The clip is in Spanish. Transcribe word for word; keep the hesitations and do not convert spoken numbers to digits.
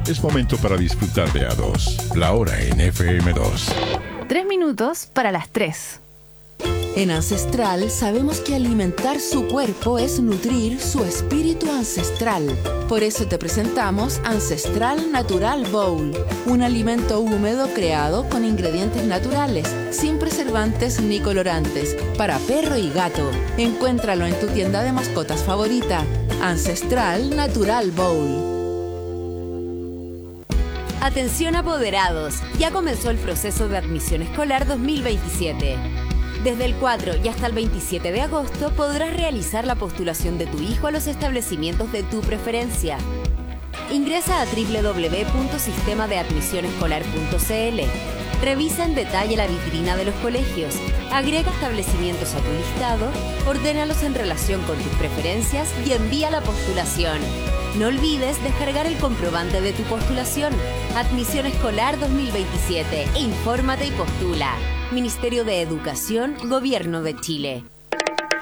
Es momento para disfrutar de A dos. La hora en F M dos. Tres minutos para las tres. En Ancestral sabemos que alimentar su cuerpo es nutrir su espíritu ancestral. Por eso te presentamos Ancestral Natural Bowl, un alimento húmedo creado con ingredientes naturales, sin preservantes ni colorantes, para perro y gato. Encuéntralo en tu tienda de mascotas favorita. Ancestral Natural Bowl. Atención apoderados, ya comenzó el proceso de admisión escolar dos mil veintisiete. Desde el cuatro y hasta el veintisiete de agosto podrás realizar la postulación de tu hijo a los establecimientos de tu preferencia. Ingresa a doble u doble u doble u punto sistema de admisión escolar punto c l. Revisa en detalle la vitrina de los colegios, agrega establecimientos a tu listado, ordénalos en relación con tus preferencias y envía la postulación. No olvides descargar el comprobante de tu postulación. Admisión Escolar dos mil veintisiete. Infórmate y postula. Ministerio de Educación, Gobierno de Chile.